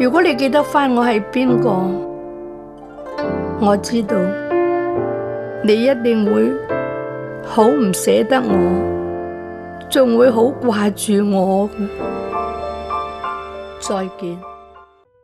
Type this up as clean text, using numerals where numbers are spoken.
如果你記得返我係邊個，我知道你一定會好唔捨得我，仲會好掛住我。再見。